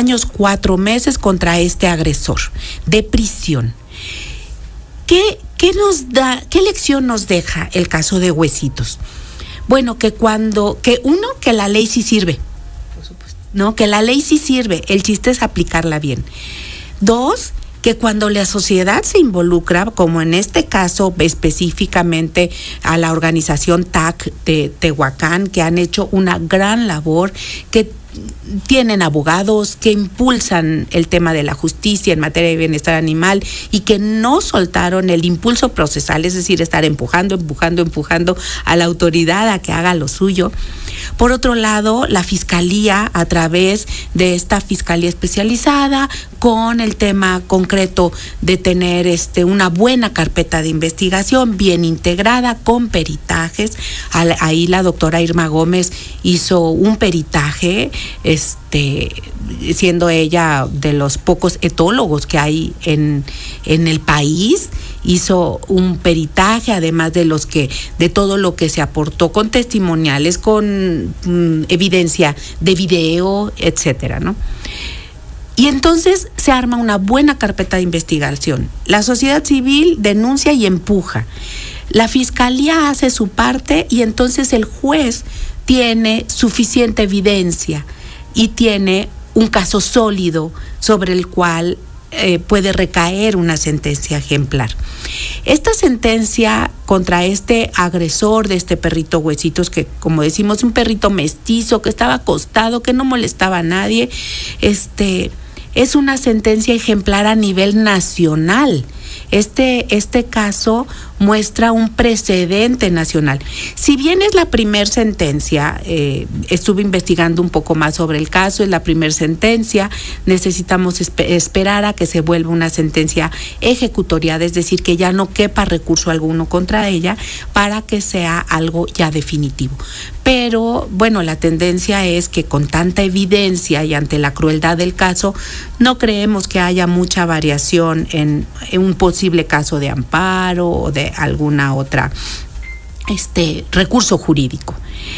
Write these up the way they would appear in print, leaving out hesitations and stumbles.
años 4 meses contra este agresor de prisión. ¿Qué lección nos deja el caso de Huesitos? Bueno, que la ley sí sirve, por supuesto, ¿no? Que la ley sí sirve, el chiste es aplicarla bien. 2, que cuando la sociedad se involucra, como en este caso específicamente a la organización TAC de Tehuacán, que han hecho una gran labor, que tienen abogados que impulsan el tema de la justicia en materia de bienestar animal y que no soltaron el impulso procesal, es decir, estar empujando a la autoridad a que haga lo suyo. Por otro lado, la Fiscalía, a través de esta Fiscalía especializada, con el tema concreto de tener una buena carpeta de investigación bien integrada, con peritajes. Ahí la doctora Irma Gómez hizo un peritaje, siendo ella de los pocos etólogos que hay en el país. Hizo un peritaje, además de todo lo que se aportó con testimoniales, con evidencia de video, etcétera, ¿no? Y entonces se arma una buena carpeta de investigación. La sociedad civil denuncia y empuja. La Fiscalía hace su parte y entonces el juez tiene suficiente evidencia y tiene un caso sólido sobre el cual puede recaer una sentencia ejemplar. Esta sentencia contra este agresor de este perrito Huesitos, que como decimos, un perrito mestizo que estaba acostado, que no molestaba a nadie, es una sentencia ejemplar a nivel nacional. Este caso muestra un precedente nacional. Si bien es la primera sentencia, estuve investigando un poco más sobre el caso, es la primera sentencia, necesitamos esperar a que se vuelva una sentencia ejecutoriada, es decir, que ya no quepa recurso alguno contra ella para que sea algo ya definitivo. Pero, bueno, la tendencia es que con tanta evidencia y ante la crueldad del caso, no creemos que haya mucha variación en un posible caso de amparo o de alguna otra recurso jurídico.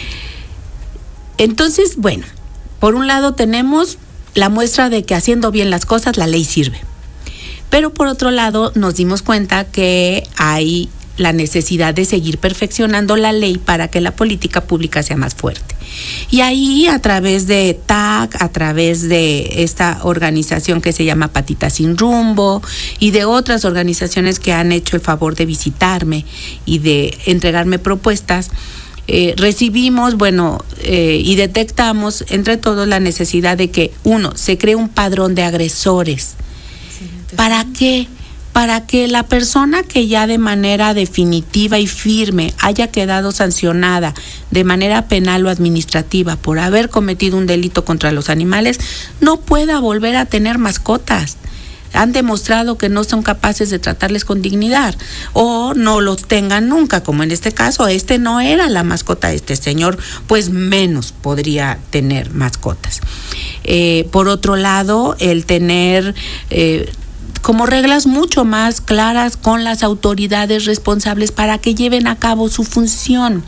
Entonces, bueno, por un lado tenemos la muestra de que haciendo bien las cosas la ley sirve. Pero por otro lado nos dimos cuenta que hay la necesidad de seguir perfeccionando la ley para que la política pública sea más fuerte. Y ahí, a través de TAC, a través de esta organización que se llama Patitas Sin Rumbo y de otras organizaciones que han hecho el favor de visitarme y de entregarme propuestas, recibimos, y detectamos entre todos la necesidad de que, se cree un padrón de agresores. ¿Para qué? Para que la persona que ya de manera definitiva y firme haya quedado sancionada de manera penal o administrativa por haber cometido un delito contra los animales, no pueda volver a tener mascotas. Han demostrado que no son capaces de tratarles con dignidad o no los tengan nunca, como en este caso, no era la mascota de este señor, pues menos podría tener mascotas. Por otro lado, el tener como reglas mucho más claras con las autoridades responsables para que lleven a cabo su función.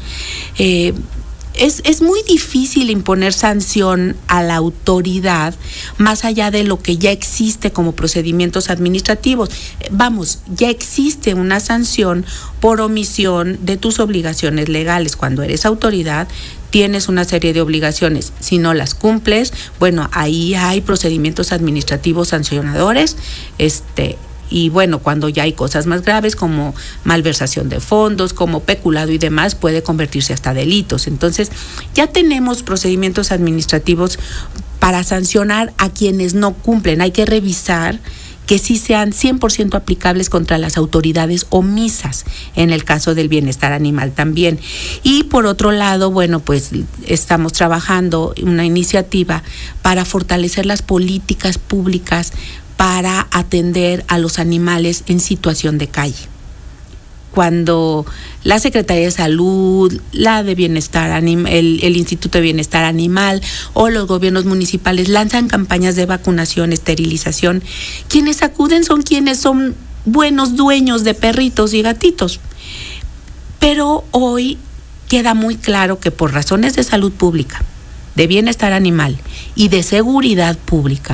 Es muy difícil imponer sanción a la autoridad más allá de lo que ya existe como procedimientos administrativos. Ya existe una sanción por omisión de tus obligaciones legales. Cuando eres autoridad, tienes una serie de obligaciones. Si no las cumples, ahí hay procedimientos administrativos sancionadores, y cuando ya hay cosas más graves como malversación de fondos, como peculado y demás, puede convertirse hasta delitos. Entonces, ya tenemos procedimientos administrativos para sancionar a quienes no cumplen. Hay que revisar que sí sean 100% aplicables contra las autoridades omisas, en el caso del bienestar animal también. Y por otro lado, estamos trabajando una iniciativa para fortalecer las políticas públicas para atender a los animales en situación de calle. Cuando la Secretaría de Salud, la de Bienestar Animal, el Instituto de Bienestar Animal o los gobiernos municipales lanzan campañas de vacunación, esterilización, quienes acuden son quienes son buenos dueños de perritos y gatitos. Pero hoy queda muy claro que por razones de salud pública, de bienestar animal y de seguridad pública,